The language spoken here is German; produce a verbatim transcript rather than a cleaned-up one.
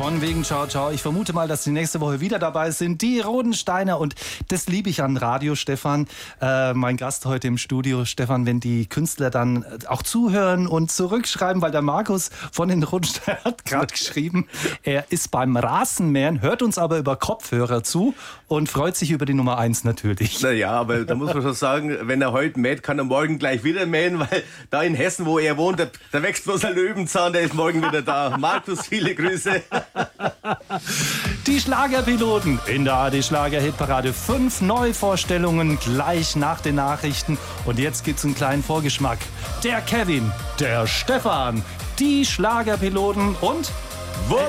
Von wegen Ciao Ciao. Ich vermute mal, dass die nächste Woche wieder dabei sind. Die Rodensteiner. Und das liebe ich an Radio, Stefan. Äh, mein Gast heute im Studio, Stefan, wenn die Künstler dann auch zuhören und zurückschreiben, weil der Markus von den Rodensteiner hat gerade geschrieben, er ist beim Rasenmähen, hört uns aber über Kopfhörer zu und freut sich über die Nummer eins natürlich. Naja, aber da muss man schon sagen, wenn er heute mäht, kann er morgen gleich wieder mähen, weil da in Hessen, wo er wohnt, da, da wächst bloß ein Löwenzahn, der ist morgen wieder da. Markus, viele Grüße. Die Schlagerpiloten in der A R D Schlager-Hitparade. Fünf Neuvorstellungen gleich nach den Nachrichten. Und jetzt gibt's einen kleinen Vorgeschmack. Der Kevin, der Stefan, die Schlagerpiloten und... Wupp,